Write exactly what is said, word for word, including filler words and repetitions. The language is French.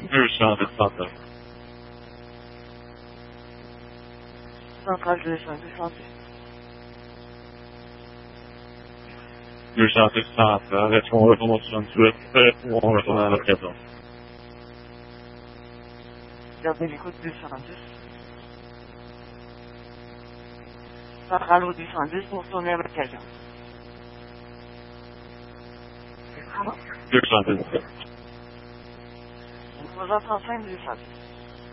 deux cent dix centres. Centrale deux cent dix centres. deux cent dix centres. Est-ce qu'on retourne au soixante-huit ou on retourne à la quatorze? Gardez l'écoute deux cent dix. Centrale au deux cent dix pour tourner avec quelqu'un. deux cent dix. trois cent trente-cinq deux cent dix.